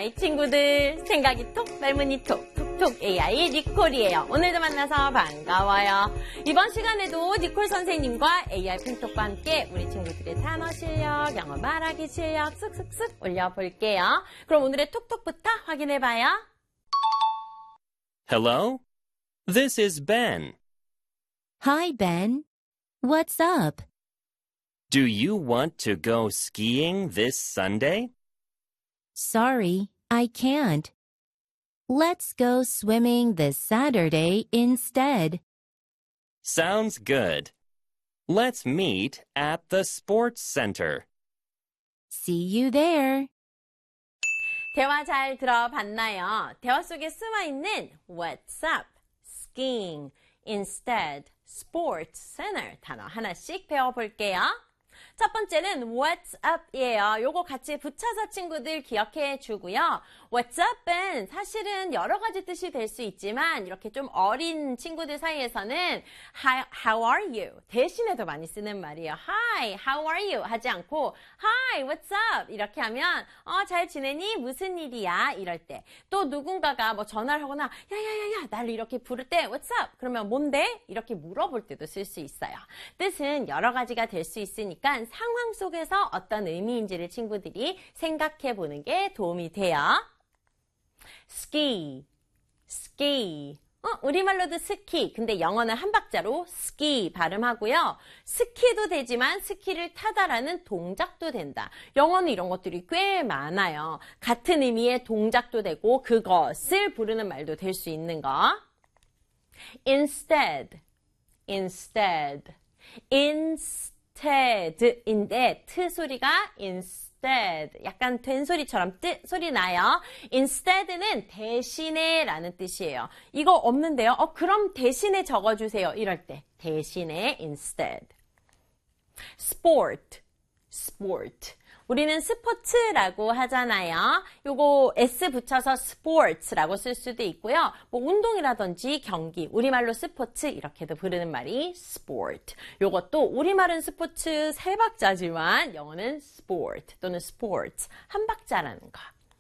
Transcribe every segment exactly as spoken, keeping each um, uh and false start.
에이아이 친구들, 생각이 톡, 말문이 톡, 톡톡 에이아이 니콜이에요. 오늘도 만나서 반가워요. 이번 시간에도 니콜 선생님과 에이아이 펜톡과 함께 우리 친구들의 단어 실력, 영어 말하기 실력 쓱쓱쓱 올려볼게요. 그럼 오늘의 톡톡부터 확인해봐요. Hello, this is Ben. Hi, Ben. What's up? Do you want to go skiing this Sunday? Sorry, I can't. Let's go swimming this Saturday instead. Sounds good. Let's meet at the sports center. See you there. 대화 잘 들어봤나요? 대화 속에 숨어있는 What's up, skiing, instead, sports center 단어 하나씩 배워볼게요. 첫 번째는 What's up이에요. 요거 같이 붙여서 친구들 기억해 주고요. What's up은 사실은 여러 가지 뜻이 될 수 있지만 이렇게 좀 어린 친구들 사이에서는 How, how are you? 대신에도 많이 쓰는 말이에요. Hi, how are you? 하지 않고 Hi, what's up? 이렇게 하면 어, 잘 지내니? 무슨 일이야? 이럴 때. 또 누군가가 뭐 전화를 하거나 야야야야 나를 이렇게 부를 때 What's up? 그러면 뭔데? 이렇게 물어볼 때도 쓸 수 있어요. 뜻은 여러 가지가 될 수 있으니까 상황 속에서 어떤 의미인지를 친구들이 생각해 보는 게 도움이 돼요. ski, ski. 어, 우리말로도 스키. 근데 영어는 한 박자로 ski 발음하고요. 스키도 되지만 스키를 타다라는 동작도 된다. 영어는 이런 것들이 꽤 많아요. 같은 의미의 동작도 되고 그것을 부르는 말도 될 수 있는 거. instead, instead, instead인데 트 소리가 instead 약간 된 소리처럼 뜨 소리 나요. instead는 대신에 라는 뜻이에요. 이거 없는데요. 어 그럼 대신에 적어주세요. 이럴 때 대신에 instead. sport, sport. 우리는 스포츠라고 하잖아요. 요거 S 붙여서 sports라고 쓸 수도 있고요. 뭐 운동이라든지 경기, 우리말로 스포츠 이렇게도 부르는 말이 sport. 요것도 우리말은 스포츠 세 박자지만 영어는 sport 또는 sports 한 박자라는 거.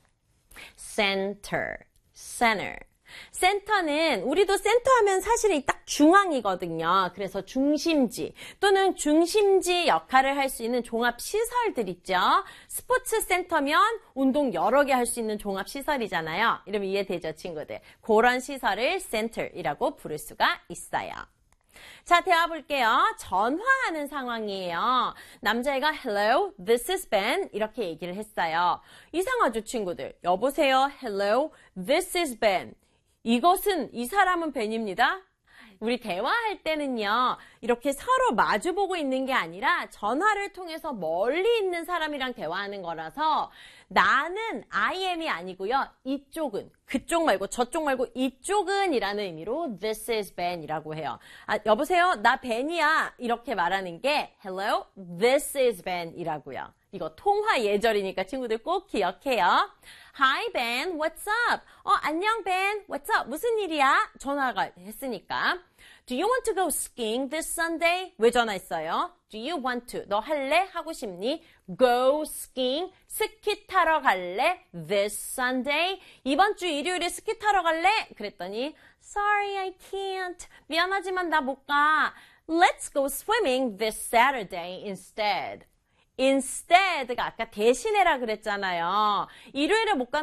center, center. 센터는 우리도 센터 하면 사실은 딱 중앙이거든요. 그래서 중심지 또는 중심지 역할을 할 수 있는 종합시설들 있죠. 스포츠 센터면 운동 여러 개 할 수 있는 종합시설이잖아요. 이러면 이해되죠, 친구들? 그런 시설을 센터이라고 부를 수가 있어요. 자, 대화 볼게요. 전화하는 상황이에요. 남자애가 Hello, this is Ben 이렇게 얘기를 했어요. 이상하죠, 친구들? 여보세요, Hello, this is Ben. 이것은, 이 사람은 벤입니다. 우리 대화할 때는요, 이렇게 서로 마주보고 있는 게 아니라 전화를 통해서 멀리 있는 사람이랑 대화하는 거라서 나는 I am이 아니고요, 이쪽은, 그쪽 말고 저쪽 말고 이쪽은 이라는 의미로 this is Ben 이라고 해요. 아, 여보세요, 나 벤이야. 이렇게 말하는 게 hello, this is Ben 이라고요. 이거 통화 예절이니까 친구들 꼭 기억해요. Hi, Ben. What's up? 어, 안녕, Ben. What's up? 무슨 일이야? 전화가 했으니까. Do you want to go skiing this Sunday? 왜 전화했어요? Do you want to? 너 할래? 하고 싶니? Go skiing? 스키 타러 갈래? This Sunday? 이번 주 일요일에 스키 타러 갈래? 그랬더니 Sorry, I can't. 미안하지만 나 못 가. Let's go swimming this Saturday instead. instead가 아까 대신해라 그랬잖아요. 일요일에 못 가는